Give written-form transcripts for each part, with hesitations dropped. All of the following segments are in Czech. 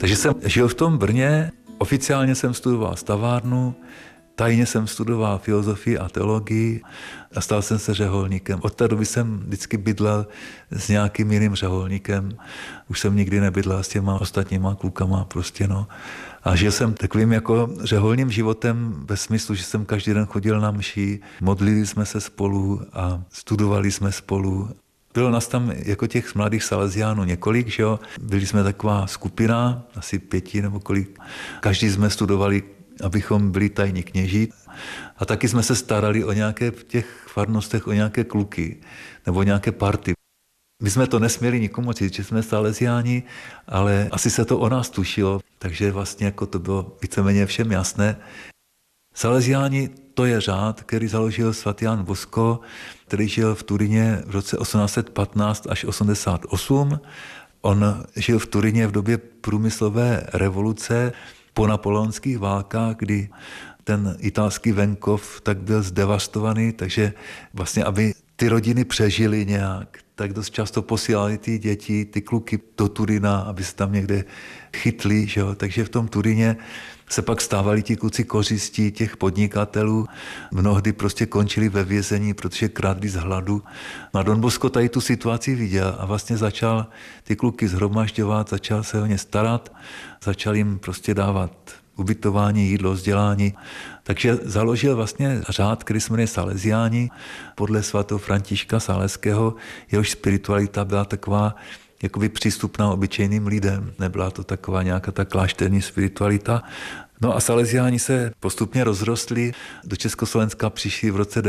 Takže jsem žil v tom Brně, oficiálně jsem studoval stavárnu, tajně jsem studoval filozofii a teologii a stal jsem se řeholníkem. Od té doby jsem vždycky bydlel s nějakým jiným řeholníkem. Už jsem nikdy nebydlel s těma ostatníma klukama prostě, no. A žil jsem takovým jako řeholním životem ve smyslu, že jsem každý den chodil na mši, modlili jsme se spolu a studovali jsme spolu. Bylo nás tam jako těch mladých Salesiánů několik, že jo. Byli jsme taková skupina, asi 5 nebo kolik. Každý jsme studovali, abychom byli tajní kněží. A taky jsme se starali o nějaké v těch farnostech, o nějaké kluky nebo nějaké party. My jsme to nesměli nikomu říct, že jsme Salesiáni, ale asi se to o nás tušilo, takže vlastně jako to bylo víceméně všem jasné. Salesiáni to je řád, který založil svatý Jan Bosko, který žil v Turíně v roce 1815 až 88. On žil v Turíně v době průmyslové revoluce po napoleonských válkách, kdy ten italský venkov tak byl zdevastovaný, takže vlastně, aby ty rodiny přežily nějak, tak dost často posílali ty děti, ty kluky do Turína, aby se tam někde chytli, že jo? Takže v tom Turíně se pak stávali ti kluci kořistí těch podnikatelů. Mnohdy prostě končili ve vězení, protože kradli z hladu. A Don Bosco tady tu situaci viděl a vlastně začal ty kluky shromažďovat, začal se o ně starat, začal jim prostě dávat ubytování, jídlo, vzdělání. Takže založil vlastně řád, který se jmenuje Salesiáni, podle svatého Františka Saleského. Jehož spiritualita byla taková jakoby přístupná obyčejným lidem. Nebyla to taková nějaká ta klášterní spiritualita. No a Salesiáni se postupně rozrostli. Do Československa přišli v roce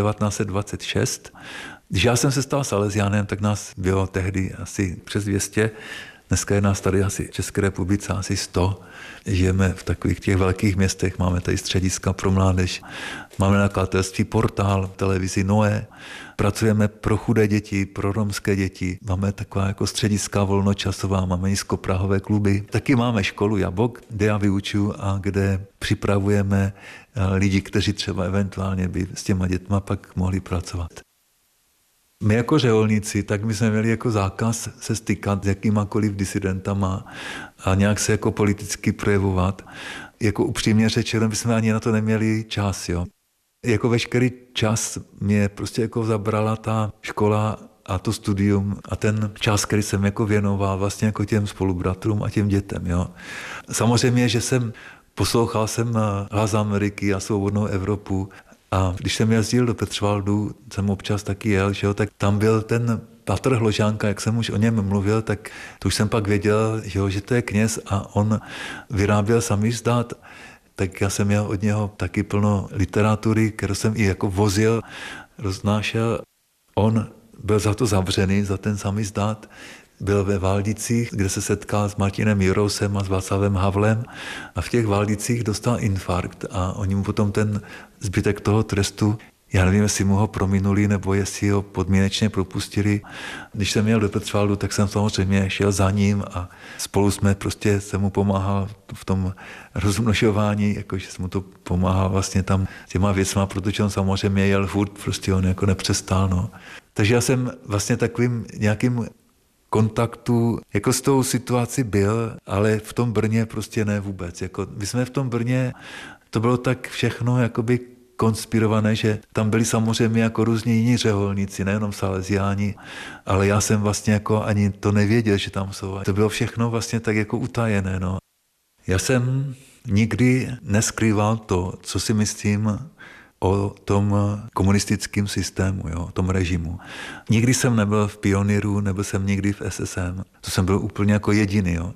1926. Když já jsem se stal Salesiánem, tak nás bylo tehdy asi přes 200. Dneska je nás tady asi v České republice asi 100. Žijeme v takových těch velkých městech, máme tady střediska pro mládež, máme nakladatelství Portál, televizi Noé, pracujeme pro chudé děti, pro romské děti, máme taková jako střediska volnočasová, máme nízkoprahové kluby. Taky máme školu Jabok, kde já vyučuji a kde připravujeme lidi, kteří třeba eventuálně by s těma dětma pak mohli pracovat. My jako řeholníci, tak my jsme měli jako zákaz se stykat s jakýmakoliv disidentama a nějak se jako politicky projevovat. Jako upřímně řečeno, my jsme ani na to neměli čas, jo. Jako veškerý čas mě prostě jako zabrala ta škola a to studium a ten čas, který jsem jako věnoval vlastně jako těm spolubratrům a těm dětem, jo. Samozřejmě, že poslouchal jsem Hlas Ameriky a Svobodnou Evropu. A když jsem jezdil do Petřvaldu, jsem občas taky jel, že jo, tak tam byl ten Patr Hložánka, jak jsem už o něm mluvil, tak to už jsem pak věděl, že to je kněz a on vyráběl samizdat, tak já jsem měl od něho taky plno literatury, kterou jsem i jako vozil, roznášel. On byl za to zavřený, za ten samizdat, byl ve Valdicích, kde se setkal s Martinem Jurousem a s Václavem Havlem a v těch Valdicích dostal infarkt a oni mu potom ten zbytek toho trestu, já nevím, jestli mu ho prominuli nebo jestli ho podmínečně propustili. Když jsem jel do Petřvaldu, tak jsem samozřejmě šel za ním a spolu jsem mu pomáhal v tom rozmnožování, jakože jsem mu to pomáhal vlastně tam těma věcma, protože on samozřejmě jel furt, prostě on jako nepřestal, no. Takže já jsem vlastně takovým nějakým kontaktu jako s tou situací byl, ale v tom Brně prostě ne vůbec. Jako, my jsme v tom Brně, to bylo tak všechno jakoby konspirované, že tam byli samozřejmě jako různí jiní řeholníci, nejenom Salesiáni, ale já jsem vlastně jako ani to nevěděl, že tam jsou. To bylo všechno vlastně tak jako utajené. No. Já jsem nikdy neskrýval to, co si myslím o tom komunistickém systému, jo, o tom režimu. Nikdy jsem nebyl v Pionýru, nebyl jsem nikdy v SSM. To jsem byl úplně jako jediný. Jo.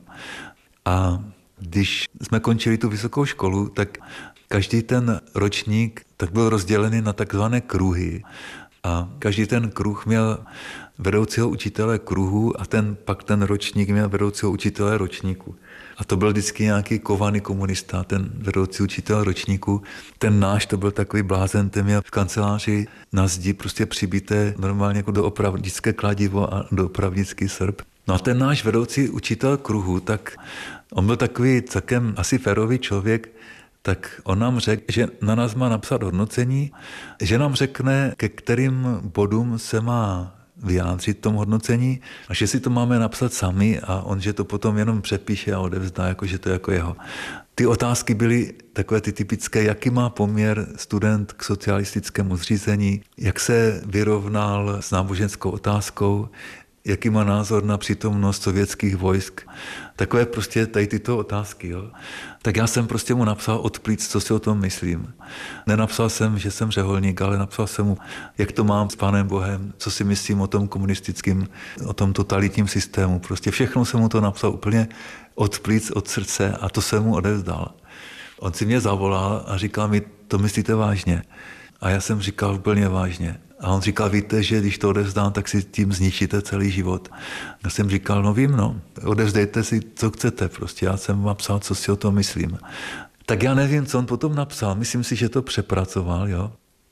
A když jsme končili tu vysokou školu, tak každý ten ročník tak byl rozdělený na takzvané kruhy. A každý ten kruh měl vedoucího učitele kruhu a pak ten ročník měl vedoucího učitele ročníku. A to byl vždycky nějaký kovaný komunista, ten vedoucí učitel ročníku. Ten náš, to byl takový blázen, ten měl v kanceláři na zdi prostě přibité normálně jako doopravdické kladivo a doopravdický srp. No a ten náš vedoucí učitel kruhu, tak on byl takový celkem asi férový člověk, tak on nám řekl, že na nás má napsat hodnocení, že nám řekne, ke kterým bodům se má vyjádřit tomu hodnocení a že si to máme napsat sami a on, že to potom jenom přepíše a odevzdá, jako že to je jako jeho. Ty otázky byly takové ty typické, jaký má poměr student k socialistickému zřízení, jak se vyrovnal s náboženskou otázkou, jaký má názor na přítomnost sovětských vojsk. Takové prostě tady tyto otázky. Jo. Tak já jsem prostě mu napsal od plíc, co si o tom myslím. Nenapsal jsem, že jsem řeholník, ale napsal jsem mu, jak to mám s Pánem Bohem, co si myslím o tom komunistickém, o tom totalitním systému. Prostě všechno jsem mu to napsal úplně od plíc, od srdce a to jsem mu odevzdal. On si mě zavolal a říkal mi, to myslíte vážně? A já jsem říkal úplně vážně. A on říkal, víte, že když to odevzdám, tak si tím zničíte celý život. Já jsem říkal, no vím, no, odevzdejte si, co chcete, prostě já jsem vám psal, co si o tom myslím. Tak já nevím, co on potom napsal, myslím si, že to přepracoval, jo.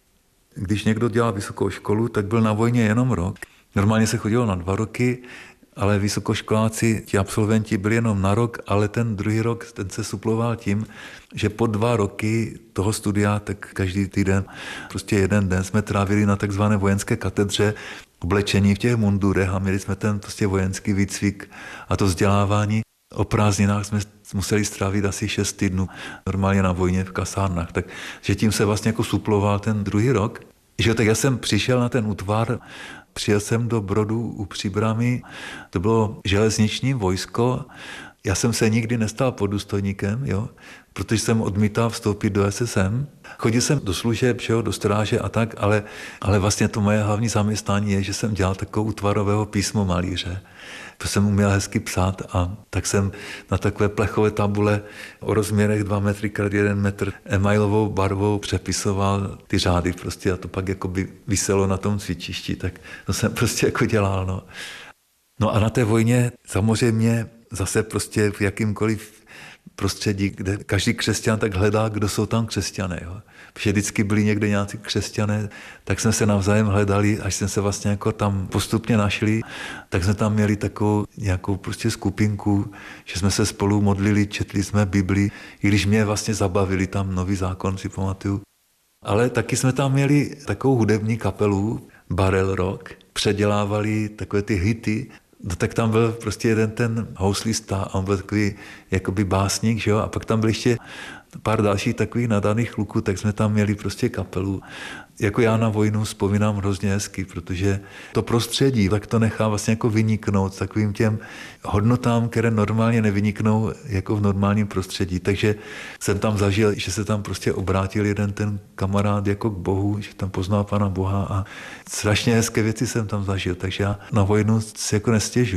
Když někdo dělal vysokou školu, tak byl na vojně jenom rok. Normálně se chodilo na 2 roky, ale vysokoškoláci, ti absolventi byli jenom na rok, ale ten druhý rok, ten se suploval tím, že po 2 roky toho studia, tak každý týden, prostě jeden den jsme trávili na takzvané vojenské katedře, oblečení v těch mundurech a měli jsme ten prostě vojenský výcvik a to vzdělávání. O prázdninách jsme museli strávit asi 6 týdnů normálně na vojně v kasárnách, takže tím se vlastně jako suploval ten druhý rok. Že tak já jsem přišel na ten útvar, přijel jsem do Brodu u Příbrami, to bylo železniční vojsko, já jsem se nikdy nestal poddůstojníkem, jo, protože jsem odmítal vstoupit do SSM. Chodil jsem do služeb, do stráže a tak, ale vlastně to moje hlavní zaměstnání je, že jsem dělal takovou útvarového písmomalíře. To jsem uměl hezky psát a tak jsem na takové plechové tabule o rozměrech 2 metry x 1 metr emailovou barvou přepisoval ty řády prostě a to pak jako by viselo na tom cvičišti, tak to jsem prostě jako dělal, no. No a na té vojně samozřejmě zase prostě v jakýmkoliv prostředí, kde každý křesťan tak hledá, kdo jsou tam křesťané. Jo. Protože vždycky byli někde nějací křesťané, tak jsme se navzájem hledali, až jsme se vlastně jako tam postupně našli, tak jsme tam měli takovou nějakou prostě skupinku, že jsme se spolu modlili, četli jsme Bibli, i když mě vlastně zabavili tam Nový zákon, si pamatuju. Ale taky jsme tam měli takovou hudební kapelu, Barrel Rock, předělávali takové ty hity. No tak tam byl prostě jeden ten houslista a on byl takový jakoby básník, že jo? A pak tam byl ještě pár dalších takových nadaných kluků, tak jsme tam měli prostě kapelu. Jako já na vojnu vzpomínám hrozně hezky, protože to prostředí, tak to nechá vlastně jako vyniknout s takovým těm hodnotám, které normálně nevyniknou jako v normálním prostředí. Takže jsem tam zažil, že se tam prostě obrátil jeden ten kamarád jako k Bohu, že tam poznal Pana Boha a strašně hezké věci jsem tam zažil, takže já na vojnu si jako nestěžuji.